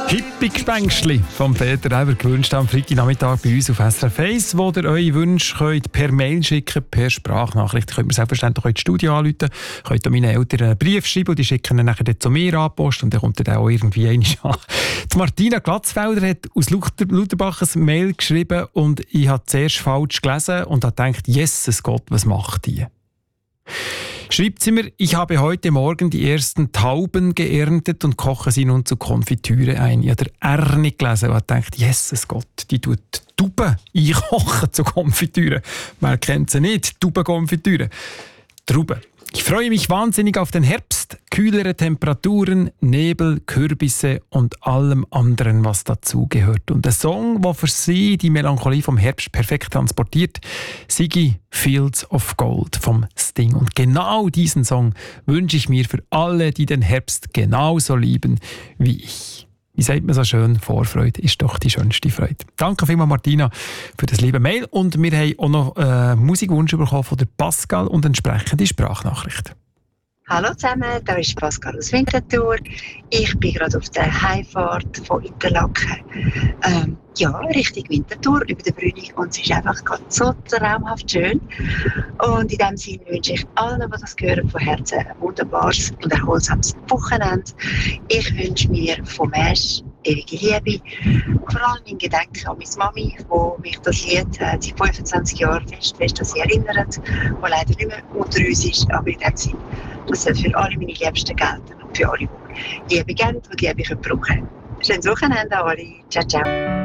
Hippie-Gespängstli vom Peter Eber gewünscht am Freitagnachmittag bei uns auf SRF 1, wo ihr eure Wünsche könnt per Mail schicken, per Sprachnachricht. Könnt ihr selbstverständlich auch ins Studio anrufen, könnt ihr meinen Eltern einen Brief schreiben und die schicken ihn nachher zu mir an die Post und dann kommt er auch irgendwie einmal an. Die Martina Glatzfelder hat aus Lutherbach ein Mail geschrieben und ich habe zuerst falsch gelesen und habe gedacht, Jesus Gott, was macht die? Schreibt sie mir, ich habe heute Morgen die ersten Tauben geerntet und koche sie nun zu Konfitüre ein. Ich habe den R nicht gelesen und habe gedacht, Jesus Gott, die tut Tauben einkochen zu Konfitüre. Wer kennt sie nicht? Taubenkonfitüre. Trauben. Ich freue mich wahnsinnig auf den Herbst. Kühlere Temperaturen, Nebel, Kürbisse und allem anderen, was dazugehört. Und der Song, der für sie die Melancholie vom Herbst perfekt transportiert, Siggy Fields of Gold vom Sting. Und genau diesen Song wünsche ich mir für alle, die den Herbst genauso lieben wie ich. Wie sagt man so schön, Vorfreude ist doch die schönste Freude. Danke vielmals, Martina, für das liebe Mail. Und wir haben auch noch Musikwunsch bekommen von der Pascal und entsprechende Sprachnachricht. Hallo zusammen, da ist Pascal aus Winterthur. Ich bin gerade auf der Heimfahrt von Interlaken. Richtung Winterthur über den Brünig und es ist einfach gerade so traumhaft schön. Und in diesem Sinne wünsche ich allen, die das hören, von Herzen ein wunderbares und erholsames Wochenende. Ich wünsche mir von Mesh ewige Liebe. Vor allem in Gedenken an meine Mami, die mich das Lied seit 25 Jahren fest an sie erinnert, die leider nicht mehr unter uns ist, aber in dem Sinne, das soll für alle meine Liebsten gelten und für alle, die Liebe geben und Liebe brauchen. Schönes Wochenende an alle. Ciao, ciao.